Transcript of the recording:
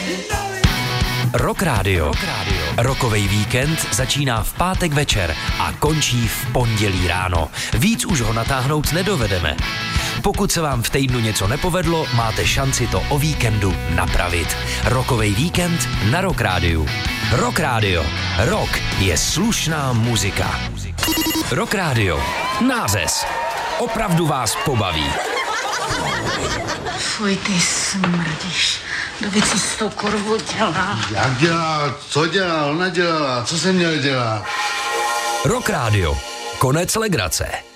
Rock Radio. Rockovej víkend začíná v pátek večer a končí v pondělí ráno. Víc už ho natáhnout nedovedeme. Pokud se vám v týdnu něco nepovedlo, máte šanci to o víkendu napravit. Rockovej víkend na Rock Radio. Rock Radio. Rock je slušná muzika. Rock Radio. Nářez. Opravdu vás pobaví. Fuj, ty smrdíš. Kdo by si s tou korvou dělá? Jak dělá? Co dělá? Ona dělala. Co jsem měl dělat? Rock Radio. Konec legrace.